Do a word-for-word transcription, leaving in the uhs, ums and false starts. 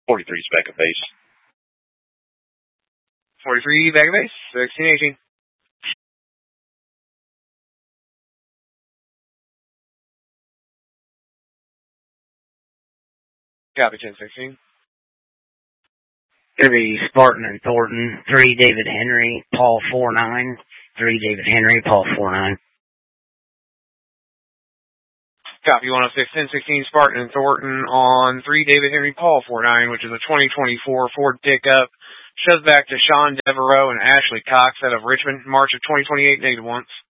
forty-three is back of base. forty-three, back of base, sixteen eighteen. Copy, ten sixteen. Gonna be Spartan and Thornton, three David Henry, Paul four nine, three David Henry, Paul four nine. Copy, one oh six, ten sixteen, Spartan and Thornton on three David Henry, Paul four nine, which is a twenty twenty-four Ford pickup. Shows back to Sean Devereaux and Ashley Cox out of Richmond, March of twenty twenty-eight, negative once.